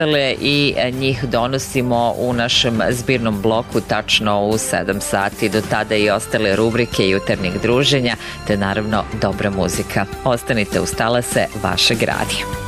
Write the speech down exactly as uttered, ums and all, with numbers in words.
i njih donosimo u našem zbirnom bloku tačno u sedam sati. Do tada i ostale rubrike jutarnjeg druženja, te naravno dobra muzika. Ostanite uz talase vašeg radija.